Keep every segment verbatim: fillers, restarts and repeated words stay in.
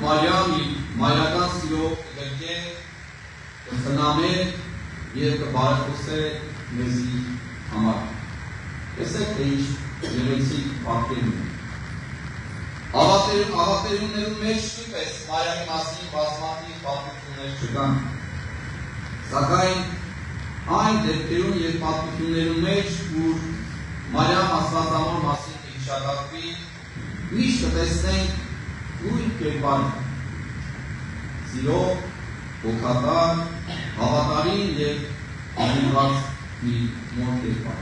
Մարիամի մայրական սիրո գրկե կխնամե և կբարեխոսե մեզի համար։ Տեսեք, թե ինչ գեղեցիկ պատկերն է։ Ավատերումներում մեջ նույնպես Մարիամի մասին բազմաթիվ պատմություններ չկան։ Սակայն այն դեպքերում և պատմություններում մեջ, որ Մարիամ Աստվածամոր մասին կհիշատակվի, միշտ կտեսնենք նույն կերպարը։ Սիրով, հոգատար, հավատարիմ և անիմված մի մոտ կերպար։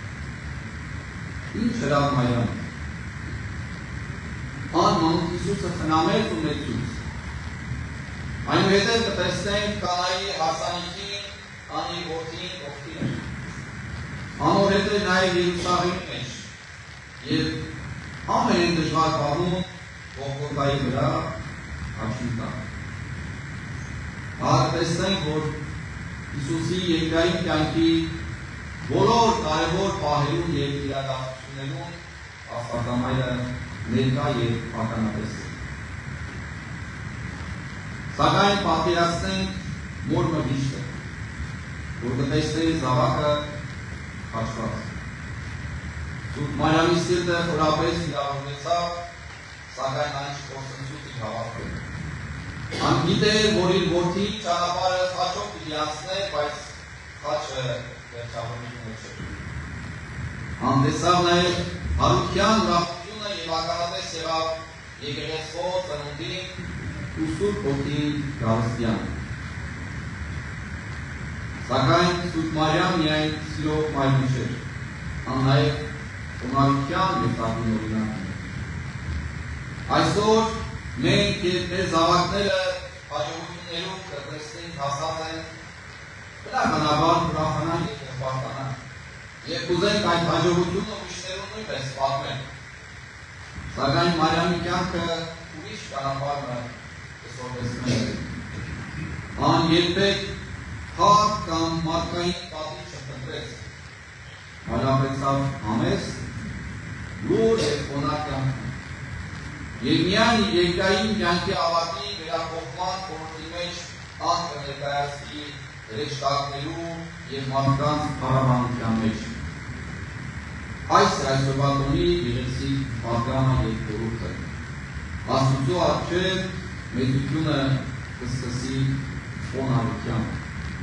Ինչ հրավ Մարիամը։ Ան մանուկ Հիսուսը խնամեց ու մեծուց։ Այնուհետև կտեսնենք Կանայի հարսանիքին, անի որդին որդին էր։ Անոր հետ էր նաև Երուսաղեմի մեջ և ամեն դժվար պահում Գողգոթայի վրա աչքի տակ։ Հա կտեսնենք, որ Հիսուսի երկրային կյանքի բոլոր կարևոր պահերում և իրադարձություններում Աստվածամայրը ներկա և ականատես է։ Սակայն պատկերացնենք մոր մգիչը, որ կտեսնենք զավակը խաչված։ Սուրբ Մարիամի սիրտը խորապես վիրավորվեցավ, սակայն այն չկործնցուց իր հավատքը։ Ան գիտեր, որ իր որդի ճանապարհը խաչով պիտի անցներ, բայց խաչը վերջավորությունը չէր։ Ան տեսավ նաև հարության ուրախությունը և ականատես եղավ եկեղեցվո ծնունդի ու Սուրբ Որդի գարստյանը։ Սակայն Սուրբ Մարիամ միայն սիրով մայրը չէր, ան նաև խոնարհության և տագին օրինակն է։ Այսօր մենք և մեր զավակները հաջողություններում կտեսնենք հասած են, բնականաբար ուրախանան և կրպարտանան, և կուզենք այդ հաջողությունը ուրիշներում նույնպես պատմենք։ Սակայն Մարիամի կյանքը ուրիշ ճանապարհը կսովորեցնել է։ Ան երբեք փառք կամ մարդկային պատիվ չփնտրեց, այլապես համեստ, լուր և խոնարհ կյանք։ Եվ միայն իր երկրային կյանքի ավարտի վերափոխման խորհրդի մեջ ան կներկայացվի հրեշտակներու և մարդկանց փառաբանության մեջ։ Այս է այսօրվա տոնի գեղեցիկ պատգամը և խորհուրդը։ Աստծո առջև մեծությունը կսկսի խոնարհությամբ։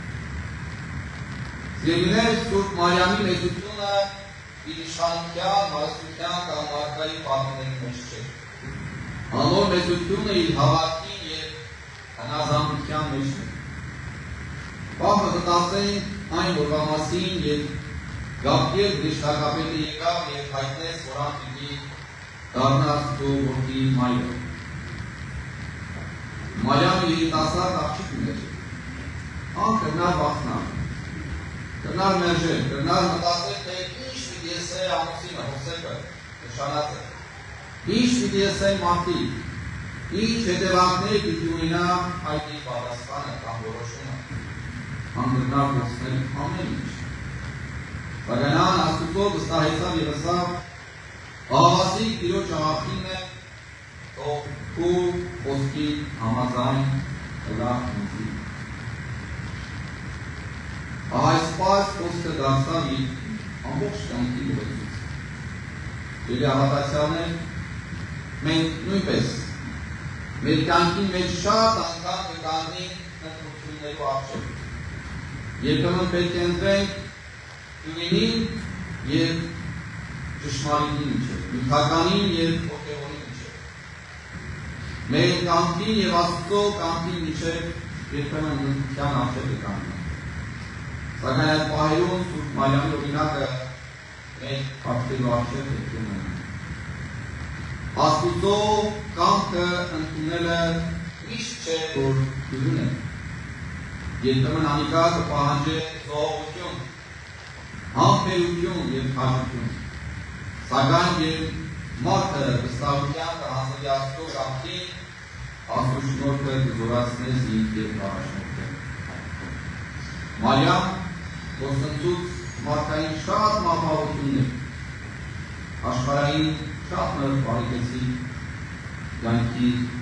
Սիրելիներ, Սուրբ Մարիամի մեծությունը իր իշխանության, հարստության կամ մարդկային պատմների մեջ չէ։ Անոր մեծությունը իր հավատքի և հնազանդության մեջ է։ Պահը կտասենք այն օրվա մասին և Գաբրիել Վրեժտակապետը եկավ և հայտնեց, որ ան պիտի դառնա Աստծո որդի մայրը։ Մարիամը երիտասարդ աղջիկ ուներ։ Ան կրնար վախնալ, կրնար մերժել, կրնար մտածել, թե ինչ պիտի եսե ամուսինը, Հովսեփը, նշանածը։ Ինչ պիտի եսեն մարդիկ, ինչ հետևանքներ պիտի ունենա այդ իր պատասխանը կամ որոշումը, անգրնար գործնել ամեն ինչ։ Սակայն ան Աստուծո վստահեցավ և ասավ, աղավասիկ Տիրոջ աղախինն է, թող քու խոսքի համաձայն կլա ինձի։ Այս պարզ խոսքը դարձավ իր ամբողջ կյանքի ուղեցույց։ Եվ հավատացյալներ, մենք նույնպես մեր կյանքի մեջ շատ անգամ կկանգնենք ընտրություններու առջև։ Երբեմն պետք է ընտրենք ուղին և ճշմարիտի միջև, նյութականին և հոգևորի միջև։ Մեր կամքին և Աստծո կամքին միջև երբեմն ընտրության առջև կկանգնենք։ Սակայն այդ պահերում Սուրբ Մարիամի օրինակը մեր պատկերու առջև պետք է ունենա։ Աստուծո կամքը ընդունելը միշտ չէ, որ դժուն է։ Երբեմն անիկա կպահանջի զոհողություն, համբերություն և քաջություն։ Սակայն երբ մարդը վստահությամբ կհանձնվի Աստծո կամքին, Աստծո շնորհքը կզորացնես ինձ և առաջնորդել։ Մարիամ գործընծուց մարդկային շատ մապահություններ, աշխարհային շատ նոր բարեկեցիկ կյանքի